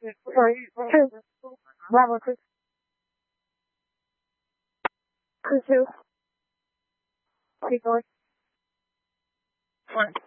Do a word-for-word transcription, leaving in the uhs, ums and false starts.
Sorry, two. Bravo, crew. Crew two. Keep going. One.